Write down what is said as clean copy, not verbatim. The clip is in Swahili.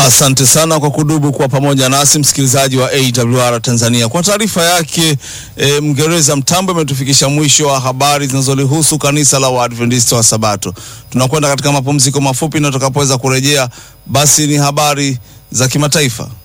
Asante sana kwa kudumu kwa pamoja nasi msikilizaji wa AWR Tanzania. Kwa taarifa yake Mngereza Mtambo imetufikisha mwisho wa habari zinazolihusu kanisa la Waadventista wa Sabato. Tunakwenda katika mapumziko mafupi na tutakapoweza kurejea basi ni habari za kimataifa.